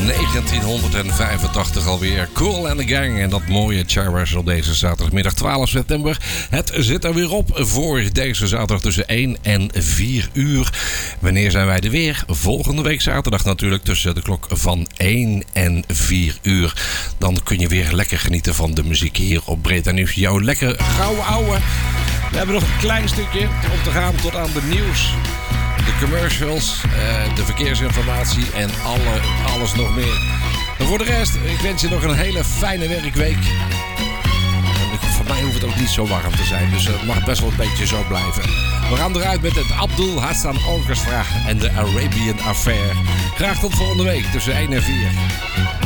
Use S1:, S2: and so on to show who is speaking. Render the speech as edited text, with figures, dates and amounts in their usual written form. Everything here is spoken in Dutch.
S1: 1985 alweer. Kool and the Gang en dat mooie Cherish op deze zaterdagmiddag 12 september. Het zit er weer op voor deze zaterdag tussen 1 en 4 uur. Wanneer zijn wij er weer? Volgende week zaterdag natuurlijk tussen de klok van 1 en 4 uur. Dan kun je weer lekker genieten van de muziek hier op Breda Nieuws. Jouw lekker gouden ouwe. We hebben nog een klein stukje om te gaan tot aan de nieuws. De commercials, de verkeersinformatie en alles nog meer. En voor de rest, ik wens je nog een hele fijne werkweek. En voor mij hoeft het ook niet zo warm te zijn, dus het mag best wel een beetje zo blijven. We gaan eruit met het Abdul Hassan Orchestra en de Arabian Affair. Graag tot volgende week tussen 1 en 4.